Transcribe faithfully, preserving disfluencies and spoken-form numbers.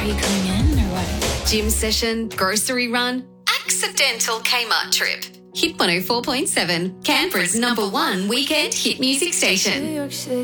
you coming in or what? Gym session, grocery run, accidental Kmart trip. Hit one oh four point seven, Canberra's number one weekend hit music station. New York City.